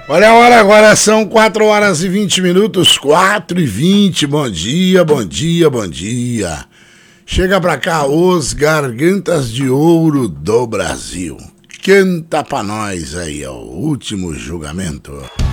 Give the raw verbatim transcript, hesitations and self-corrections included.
Olha a hora agora, são quatro horas e vinte minutos, quatro e vinte, bom dia, bom dia, bom dia. Chega pra cá os Gargantas de Ouro do Brasil. Canta pra nós aí, ó, o último julgamento.